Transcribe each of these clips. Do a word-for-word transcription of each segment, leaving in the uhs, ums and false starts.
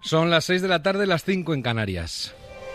Son las seis de la tarde, las cinco en Canarias.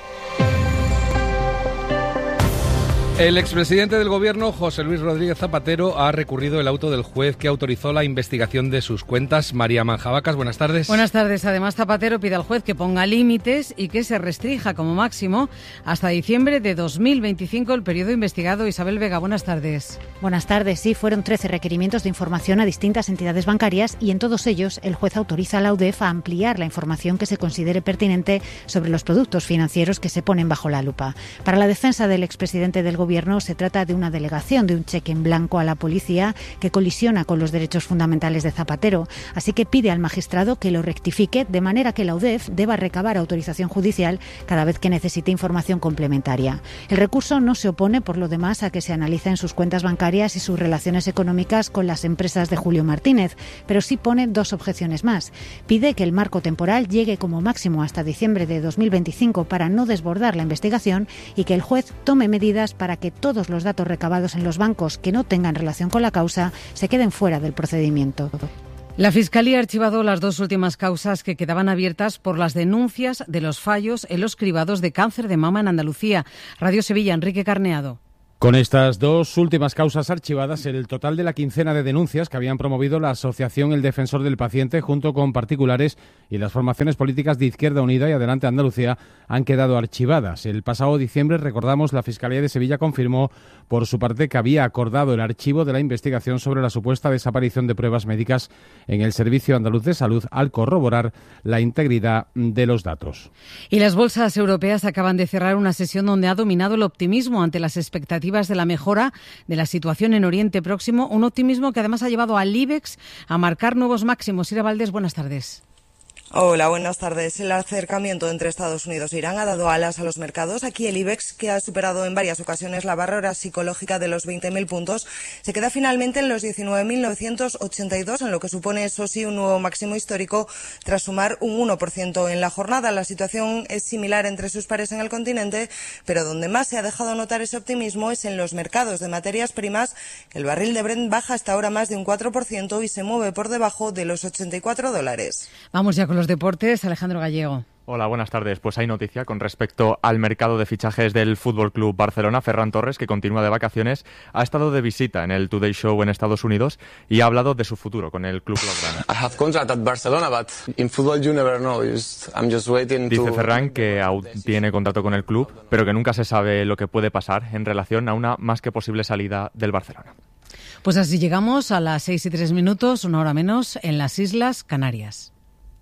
El expresidente del Gobierno, José Luis Rodríguez Zapatero, ha recurrido el auto del juez que autorizó la investigación de sus cuentas. María Manjabacas, buenas tardes. Buenas tardes. Además, Zapatero pide al juez que ponga límites y que se restrinja como máximo hasta diciembre de dos mil veinticinco el periodo investigado. Isabel Vega, buenas tardes. Buenas tardes. Sí, fueron trece requerimientos de información a distintas entidades bancarias y en todos ellos el juez autoriza a la U D E F a ampliar la información que se considere pertinente sobre los productos financieros que se ponen bajo la lupa. Para la defensa del expresidente del Gobierno, se trata de una delegación de un cheque en blanco a la policía que colisiona con los derechos fundamentales de Zapatero, así que pide al magistrado que lo rectifique de manera que la U D E F deba recabar autorización judicial cada vez que necesite información complementaria. El recurso no se opone, por lo demás, a que se analicen sus cuentas bancarias y sus relaciones económicas con las empresas de Julio Martínez, pero sí pone dos objeciones más. Pide que el marco temporal llegue como máximo hasta diciembre de dos mil veinticinco para no desbordar la investigación y que el juez tome medidas para que todos los datos recabados en los bancos que no tengan relación con la causa se queden fuera del procedimiento. La Fiscalía ha archivado las dos últimas causas que quedaban abiertas por las denuncias de los fallos en los cribados de cáncer de mama en Andalucía. Radio Sevilla, Enrique Carneado. Con estas dos últimas causas archivadas, el total de la quincena de denuncias que habían promovido la Asociación El Defensor del Paciente junto con particulares y las formaciones políticas de Izquierda Unida y Adelante Andalucía han quedado archivadas. El pasado diciembre, recordamos, la Fiscalía de Sevilla confirmó por su parte que había acordado el archivo de la investigación sobre la supuesta desaparición de pruebas médicas en el Servicio Andaluz de Salud al corroborar la integridad de los datos. Y las bolsas europeas acaban de cerrar una sesión donde ha dominado el optimismo ante las expectativas de la mejora de la situación en Oriente Próximo, un optimismo que además ha llevado al IBEX a marcar nuevos máximos. Ira Valdés, buenas tardes. Hola, buenas tardes. El acercamiento entre Estados Unidos e Irán ha dado alas a los mercados. Aquí el IBEX, que ha superado en varias ocasiones la barrera psicológica de los veinte mil puntos, se queda finalmente en los diecinueve mil novecientos ochenta y dos, en lo que supone, eso sí, un nuevo máximo histórico tras sumar un uno por ciento en la jornada. La situación es similar entre sus pares en el continente, pero donde más se ha dejado notar ese optimismo es en los mercados de materias primas. El barril de Brent baja hasta ahora más de un cuatro por ciento y se mueve por debajo de los ochenta y cuatro dólares. Vamos ya con los deportes, Alejandro Gallego. Hola, buenas tardes. Pues hay noticia con respecto al mercado de fichajes del F C Barcelona. Ferran Torres, que continúa de vacaciones, ha estado de visita en el Today Show en Estados Unidos y ha hablado de su futuro con el club blaugrana. I have contract at Barcelona, but in football you never know. I'm just waiting to... Dice Ferran que aún tiene contrato con el club, pero que nunca se sabe lo que puede pasar en relación a una más que posible salida del Barcelona. Pues así llegamos a las seis y tres minutos, una hora menos, en las Islas Canarias.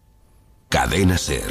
Cadena SER.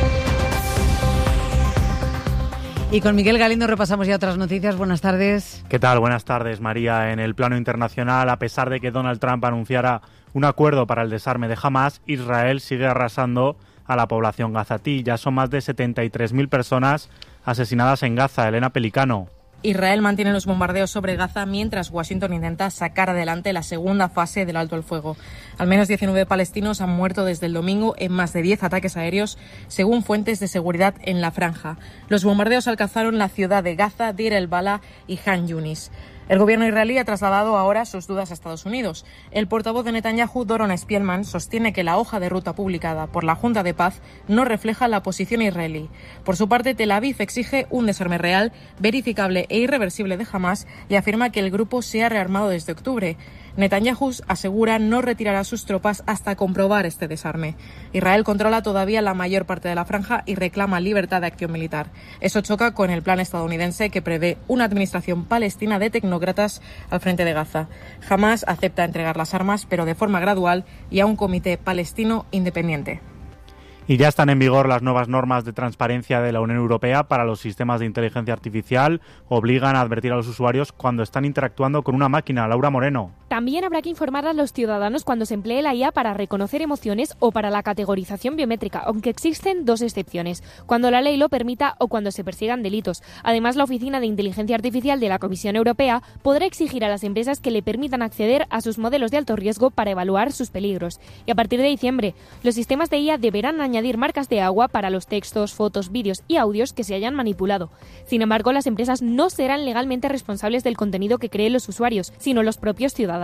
Y con Miguel Galindo repasamos ya otras noticias. Buenas tardes. ¿Qué tal? Buenas tardes, María. En el plano internacional, a pesar de que Donald Trump anunciara un acuerdo para el desarme de Hamás, Israel sigue arrasando a la población gazatí. Ya son más de setenta y tres mil personas asesinadas en Gaza. Elena Pelicano. Israel mantiene los bombardeos sobre Gaza mientras Washington intenta sacar adelante la segunda fase del alto el fuego. Al menos diecinueve palestinos han muerto desde el domingo en más de diez ataques aéreos, según fuentes de seguridad en la franja. Los bombardeos alcanzaron la ciudad de Gaza, Deir el-Bala y Han Yunis. El gobierno israelí ha trasladado ahora sus dudas a Estados Unidos. El portavoz de Netanyahu, Doron Spielman, sostiene que la hoja de ruta publicada por la Junta de Paz no refleja la posición israelí. Por su parte, Tel Aviv exige un desarme real, verificable e irreversible de Hamás y afirma que el grupo se ha rearmado desde octubre. Netanyahu asegura no retirará sus tropas hasta comprobar este desarme. Israel controla todavía la mayor parte de la franja y reclama libertad de acción militar. Eso choca con el plan estadounidense que prevé una administración palestina de tecnócratas al frente de Gaza. Hamás acepta entregar las armas, pero de forma gradual y a un comité palestino independiente. Y ya están en vigor las nuevas normas de transparencia de la Unión Europea para los sistemas de inteligencia artificial. Obligan a advertir a los usuarios cuando están interactuando con una máquina. Laura Moreno. También habrá que informar a los ciudadanos cuando se emplee la I A para reconocer emociones o para la categorización biométrica, aunque existen dos excepciones, cuando la ley lo permita o cuando se persigan delitos. Además, la Oficina de Inteligencia Artificial de la Comisión Europea podrá exigir a las empresas que le permitan acceder a sus modelos de alto riesgo para evaluar sus peligros. Y a partir de diciembre, los sistemas de I A deberán añadir marcas de agua para los textos, fotos, vídeos y audios que se hayan manipulado. Sin embargo, las empresas no serán legalmente responsables del contenido que creen los usuarios, sino los propios ciudadanos.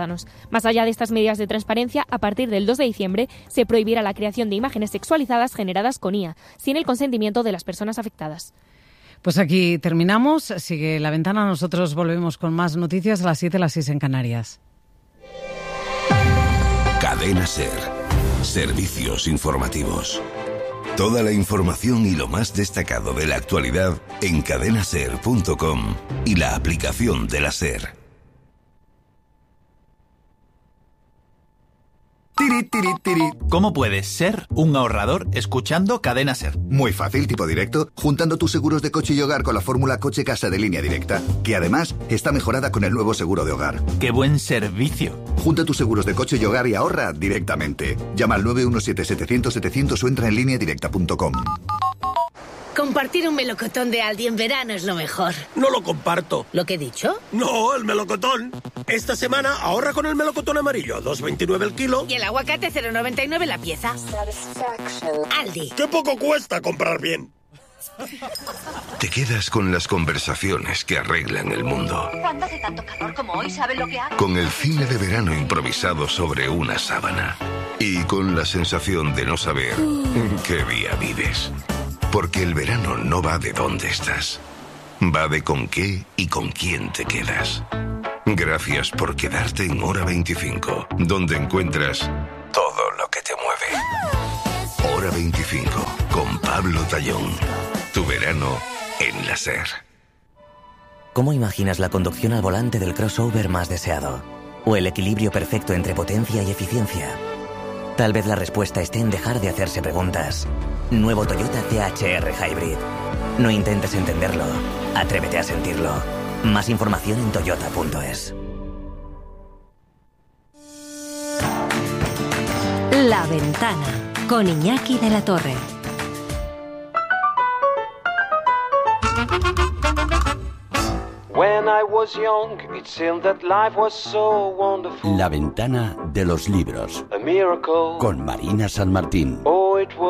ciudadanos. Más allá de estas medidas de transparencia, a partir del dos de diciembre se prohibirá la creación de imágenes sexualizadas generadas con I A, sin el consentimiento de las personas afectadas. Pues aquí terminamos. Sigue La Ventana. Nosotros volvemos con más noticias a las siete, a las seis en Canarias. Cadena SER. Servicios informativos. Toda la información y lo más destacado de la actualidad en cadena ser punto com y la aplicación de la SER. Tiri, tiri, tiri. ¿Cómo puedes ser un ahorrador escuchando Cadena SER? Muy fácil, tipo directo, juntando tus seguros de coche y hogar con la fórmula coche-casa de Línea Directa, que además está mejorada con el nuevo seguro de hogar. ¡Qué buen servicio! Junta tus seguros de coche y hogar y ahorra directamente. Llama al nueve uno siete, setecientos, setecientos o entra en línea directa punto com. Compartir un melocotón de Aldi en verano es lo mejor. No lo comparto. ¿Lo que he dicho? No, el melocotón. Esta semana ahorra con el melocotón amarillo, dos veintinueve el kilo. Y el aguacate cero noventa y nueve la pieza. Aldi. ¡Qué poco cuesta comprar bien! Te quedas con las conversaciones que arreglan el mundo. Cuando hace tanto calor como hoy, ¿saben lo que hago? Con el cine de verano improvisado sobre una sábana. Y con la sensación de no saber qué día vives. Porque el verano no va de dónde estás. Va de con qué y con quién te quedas. Gracias por quedarte en Hora veinticinco, donde encuentras todo lo que te mueve. Hora veinticinco, con Pablo Tallón. Tu verano en la SER. ¿Cómo imaginas la conducción al volante del crossover más deseado? ¿O el equilibrio perfecto entre potencia y eficiencia? Tal vez la respuesta esté en dejar de hacerse preguntas. Nuevo Toyota C H R Hybrid. No intentes entenderlo. Atrévete a sentirlo. Más información en toyota punto es. La Ventana, con Iñaki de la Torre. La Ventana de los libros, con Marina San Martín.